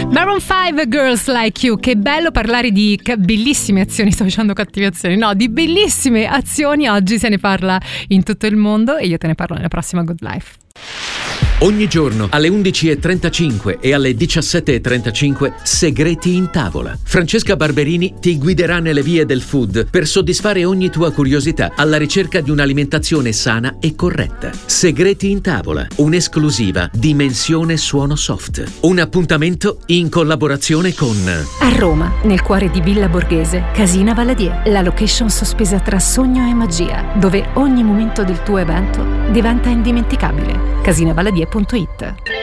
Maroon 5, Girls Like You. Che bello parlare di bellissime azioni, sto facendo cattive azioni, no, di bellissime azioni. Oggi se ne parla in tutto il mondo e io te ne parlo nella prossima Good Life. Ogni giorno alle 11.35 e alle 17.35 Segreti in tavola. Francesca Barberini ti guiderà nelle vie del food per soddisfare ogni tua curiosità alla ricerca di un'alimentazione sana e corretta. Segreti in tavola, un'esclusiva Dimensione Suono Soft. Un appuntamento in collaborazione con A Roma, nel cuore di Villa Borghese, Casina Valadier, la location sospesa tra sogno e magia, dove ogni momento del tuo evento diventa indimenticabile. casinavaladier.it.